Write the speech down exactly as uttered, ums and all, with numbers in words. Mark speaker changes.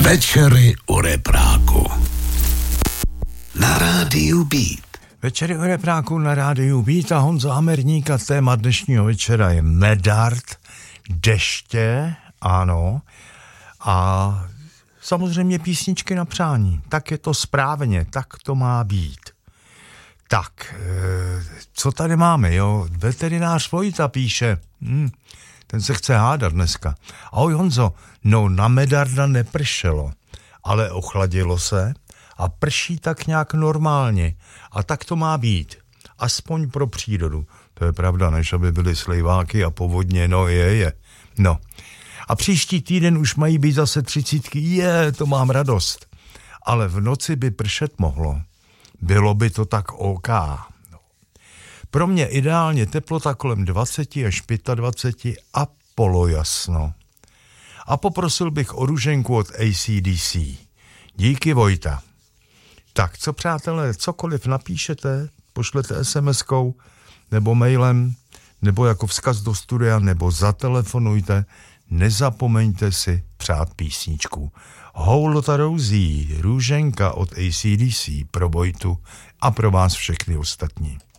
Speaker 1: Večery u repráku na rádiu Beat.
Speaker 2: Večery u repráku na rádiu Beat a Honzo Hamerník a téma dnešního večera je medard, deště, ano, a samozřejmě písničky na přání. Tak je to správně, tak to má být. Tak, co tady máme, jo? Veterinář Vojta píše, hm, ten se chce hádat dneska. Ahoj Honzo, no na medarda nepršelo, ale ochladilo se a prší tak nějak normálně. A tak to má být. Aspoň pro přírodu. To je pravda, než aby byly slejváky a povodně, no je, je. No. A příští týden už mají být zase třicítky, je, to mám radost. Ale v noci by pršet mohlo. Bylo by to tak OK. No. Pro mě ideálně teplota kolem dvacet až dvacet pět a polojasno. A poprosil bych o ruženku od A C D C. Díky Vojta. Tak co přátelé, cokoliv napíšete, pošlete SMSkou nebo mailem, nebo jako vzkaz do studia, nebo zatelefonujte, nezapomeňte si přát písničku. Houlota Rosie, růženka od A C D C pro Vojtu a pro vás všechny ostatní.